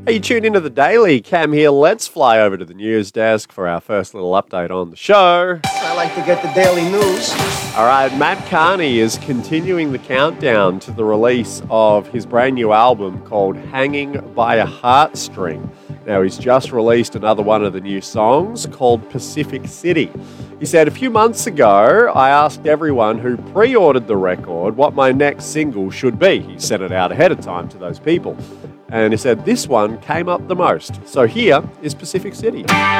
Hey, you tuned into the Daily. Cam here. Let's fly over to the news desk for our first little update on the show. I like to get the daily news. All right, Matt Carney is continuing the countdown to the release of his brand new album called Hanging by a Heartstring. Now, he's just released another one of the new songs called Pacific City. He said, a few months ago, I asked everyone who pre-ordered the record what my next single should be. He sent it out ahead of time to those people. And he said, this one came up the most. So here is Pacific City.